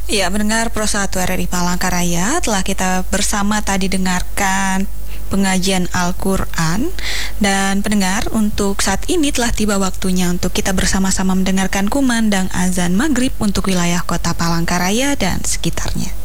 Ya, mendengar Pro 1 RRI Palangkaraya, telah kita bersama tadi dengarkan pengajian Al-Quran. Dan pendengar, untuk saat ini telah tiba waktunya untuk kita bersama-sama mendengarkan kumandang azan maghrib untuk wilayah kota Palangkaraya dan sekitarnya.